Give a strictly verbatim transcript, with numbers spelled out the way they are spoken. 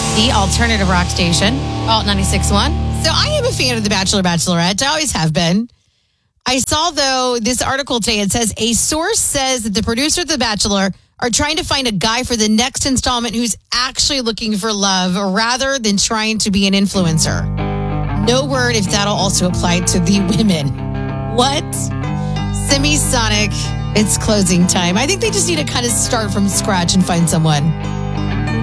the alternative rock station, Alt ninety-six point one. So I am a fan of The Bachelor, Bachelorette. I always have been. I saw, though, this article today. It says, a source says that the producer of The Bachelor are trying to find a guy for the next installment who's actually looking for love rather than trying to be an influencer. No word if that'll also apply to the women. What? Semisonic. It's closing time. I think they just need to kind of start from scratch and find someone.